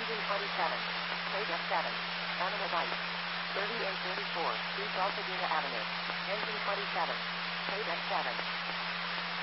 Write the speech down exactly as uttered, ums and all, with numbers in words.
Engine twenty-seven. Plate F seven. Animal Bite. thirty and thirty-four, East Altadena Avenue. Engine twenty-seven. Plate F seven.